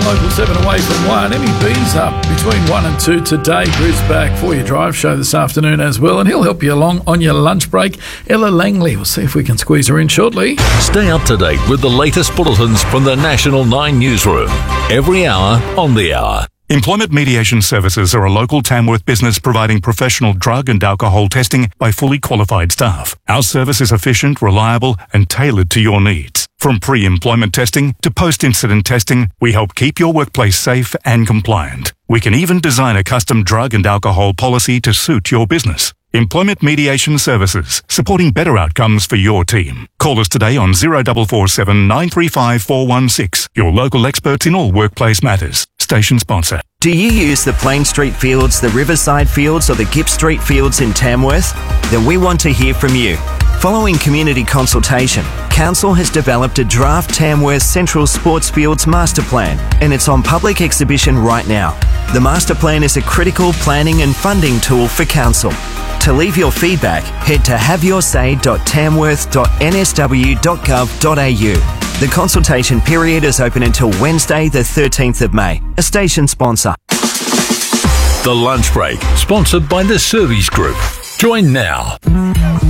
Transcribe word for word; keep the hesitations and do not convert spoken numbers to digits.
local seven away from one. Emmy B's up between one and two today. Bruce back for your drive show this afternoon as well, and he'll help you along on your lunch break. Ella Langley, we'll see if we can squeeze her in shortly. Stay up to date with the latest bulletins from the National nine newsroom. Every hour on the hour. Employment Mediation Services are a local Tamworth business providing professional drug and alcohol testing by fully qualified staff. Our service is efficient, reliable, and tailored to your needs. From pre-employment testing to post-incident testing, we help keep your workplace safe and compliant. We can even design a custom drug and alcohol policy to suit your business. Employment Mediation Services, supporting better outcomes for your team. Call us today on zero four four seven nine three five four one six. Your local experts in all workplace matters. Station sponsor. Do you use the Plain Street Fields, the Riverside Fields, or the Gipp Street Fields in Tamworth? Then we want to hear from you. Following community consultation, Council has developed a draft Tamworth Central Sports Fields Master Plan, and it's on public exhibition right now. The Master Plan is a critical planning and funding tool for Council. To leave your feedback, head to have your say dot tamworth dot n s w dot gov dot a u. The consultation period is open until Wednesday the thirteenth of May. A station sponsor. The Lunch Break, sponsored by the Service Group. Join now.